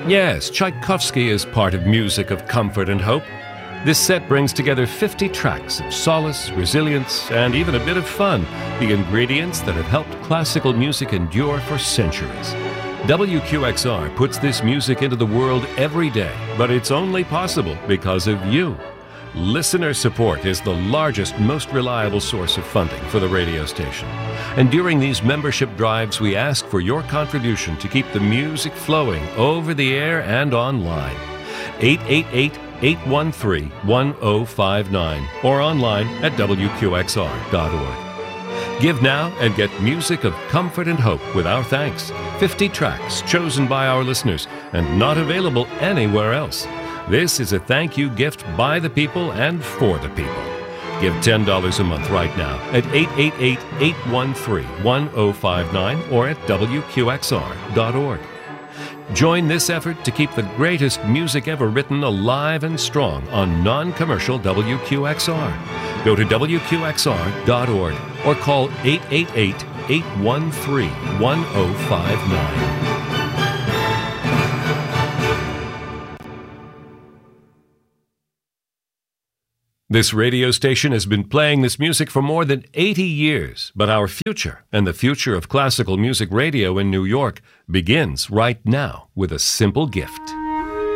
Yes, Tchaikovsky is part of Music of Comfort and Hope. This set brings together 50 tracks of solace, resilience, and even a bit of fun, the ingredients that have helped classical music endure for centuries. WQXR puts this music into the world every day, but it's only possible because of you. Listener support is the largest, most reliable source of funding for the radio station. And during these membership drives, we ask for your contribution to keep the music flowing over the air and online. 888-813-1059 or online at WQXR.org. Give now and get Music of Comfort and Hope with our thanks. 50 tracks chosen by our listeners and not available anywhere else. This is a thank you gift by the people and for the people. Give $10 a month right now at 888-813-1059 or at WQXR.org. Join this effort to keep the greatest music ever written alive and strong on non-commercial WQXR. Go to WQXR.org or call 888-813-1059. This radio station has been playing this music for more than 80 years, but our future and the future of classical music radio in New York begins right now with a simple gift.